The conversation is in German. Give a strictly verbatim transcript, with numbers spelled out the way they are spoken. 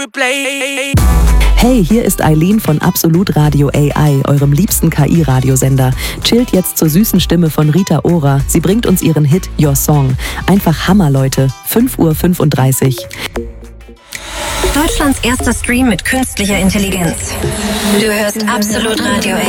Hey, hier ist Eileen von Absolut Radio A I, eurem liebsten K I-Radiosender. Chillt jetzt zur süßen Stimme von Rita Ora. Sie bringt uns ihren Hit Your Song. Einfach Hammer, Leute. fünf Uhr fünfunddreißig. Deutschlands erster Stream mit künstlicher Intelligenz. Du hörst Absolut Radio A I.